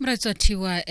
Mratswathiwa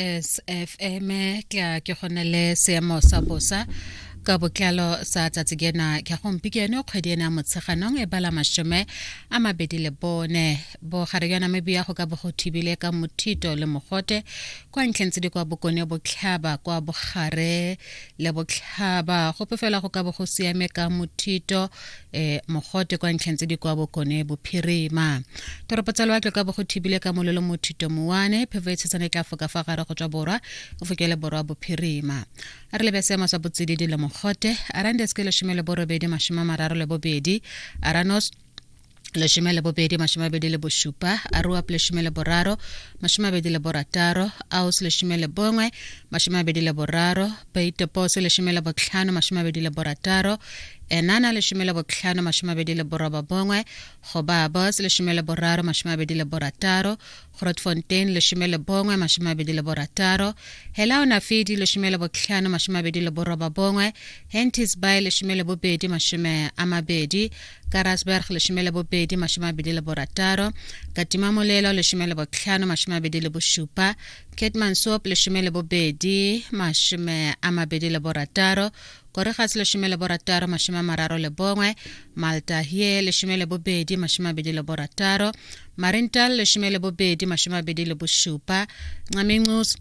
SFM ke gona le seemo sa bosa ka botlalo sa tsatsegena ke gompikeno kgwediena motsheganong e bala mashome a mabedi le bone bo garegana mebia go ka bo go thibile ka mothito le mogote kwa ntlhentse di kwa bokone botlhaba kwa bogare le botlhaba go pefela go ka bo go siame ka mothito mogote kwa ntlhentse di kwa bokone bophirima toropo tsa loatle ka bo go thibile ka molelo mothito moane phevetsetsane tla foka fa gare go tswa borwa go fokele borwa bophirima a re lebese mo sa botsididi le mogote arandeske le shimele borobedi mashima mararo le bobedi aranos le shimele bobedi mashima bedi le boshupa arua ple shimele boraro mashima bedi le borataro aus le shimele bongwe mashima bedi le boraro peite pose le shimele botlhano mashima bedi le borataro enana le shimele botlhano mashima bedi le boroba bongwe goba bos le shimele boraro mashima bedi le borataro Grootfontein le shimele bongwe mashima bedi le borataro Helao na Fidi le shimele botlhano mashima bedi le boroba bongwe Hentis Bay le shimele bobedi mashime amabedi Karasberg le shimele bobedi mashima bedi le borataro Katima Molelo le shimele botlhano mashima bedi le boshupa Ketmansop le shimele bobedi mashime amabedi le borataro Koregas le shimele borataro mashima mararo le bongwe Malta Hie le shimele bobedi mashima bedi le borataro Marintal le shimele bobedi mashima bedi le boshupa Ngamingus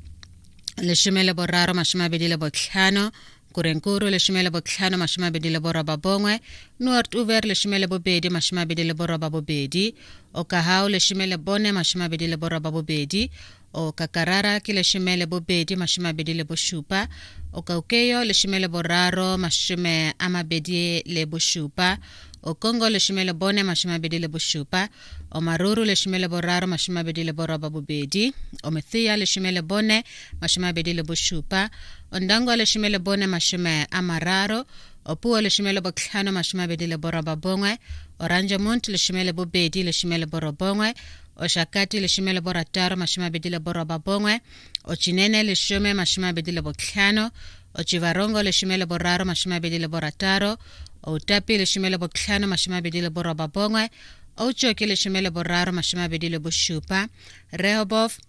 le shimele boraro mashima bedi le botlhano Kurenkuru le shimele botlhano mashima bedi le boraba bongwe Noord Uver le shimele bobedi mashima bedi le boraba bobedi Okahao le shimele bone mashima bedi le boraba bobedi o Kakarara ki le shimele bobedi mashima bedi le boshupa o Kaukeyo le shimele boraro mashime amabedi le boshupa o Kongo le shimele bone mashima bedi le boshupa o Maruru le shimele boraro mashima bedi le boraba bobedi o Methia le shimele bone mashima bedi le boshupa o Ndango le shimele bone mashime amararo o Puo le shimele botlhano mashima bedi le boraba bongwe o Ranjamont le shimele bobedi le shimele borobongwe o Shakati le shimele borataro mashima bedi le boroba bongwe o Chinene le shime mashima bedi le botlhano o Chivarongo le shimele boraro mashima bedi le borataro o Utapi le shimele botlhano mashima bedi le boroba bongwe o Choki le shimele boraro mashima bedi le boshupa Rehoboth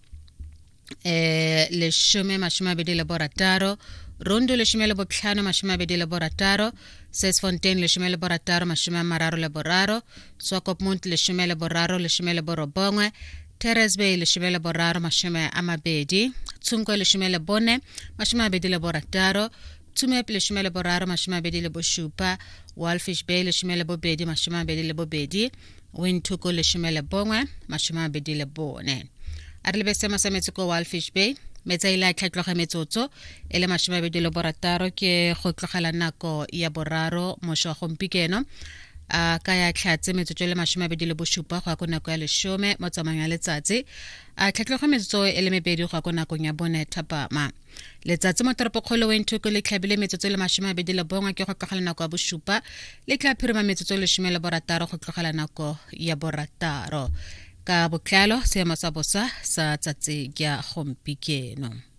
le shime mashima bedi le borataro Rundu le shimele botlhano mashima bedi le borataro Sesfontein le shimele borataro mashima mararo le boraro Swakopmund le shimele boraro le shimele borobongwe Teres Bay le shimele boraro mashima amabedi Tsunko le shimele bone mashima bedi le borataro Tumep le shimele boraro mashima bedi le boshupa Walfish Bay le shimele bobedi mashima bedi le bobedi Wintuko le shimele bongwe mashima bedi le bone Arlebese masametsuko Walfish Bay metsa ila tlhatloga metsotso ele mashima bedi le borataro ke go tlogela nako ya boraro mosho gompikeno ka ya tlhatse metsotso le mashima bedi le boshupa go ka nako ya leshome mo tsamaya letsatsi tlhatloga metsotso ele mebedi go ka nako ya bone thapama letsatsi mo toropo kgolo Windhoek le tlhabile metsotso le mashima bedi le bongwe ke go tlogela nako ya boshupa le tlhaphirima metsotso le shime le borataro go tlogela nako ya borataro ka botlalo seemo sa bosa sa tsatsi ya gompikeno